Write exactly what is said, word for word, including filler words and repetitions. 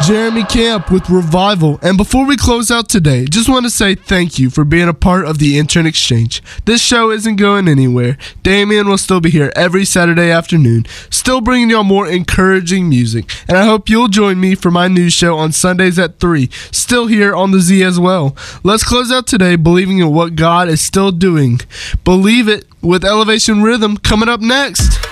Jeremy Camp with Revival. And before we close out today, just want to say thank you for being a part of the Intern Exchange. This show isn't going anywhere. Damien will still be here every Saturday afternoon, still bringing y'all more encouraging music. And I hope you'll join me for my news show on Sundays at three, still here on the Z as well. Let's close out today believing in what God is still doing. Believe it with Elevation Rhythm coming up next.